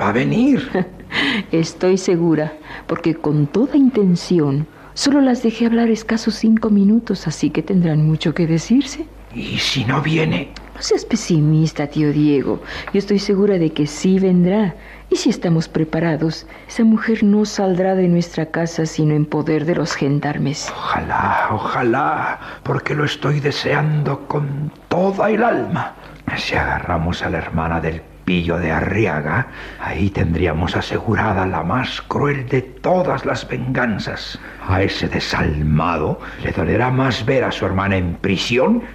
a venir. Estoy segura, porque con toda intención solo las dejé hablar escasos 5 minutos, así que tendrán mucho que decirse. ¿Y si no viene? No seas pesimista, tío Diego. Yo estoy segura de que sí vendrá. Y si estamos preparados, esa mujer no saldrá de nuestra casa sino en poder de los gendarmes. Ojalá, porque lo estoy deseando con toda el alma. Si agarramos a la hermana del Pillo de Arriaga, ahí tendríamos asegurada la más cruel de todas las venganzas. A ese desalmado le dolerá más ver a su hermana en prisión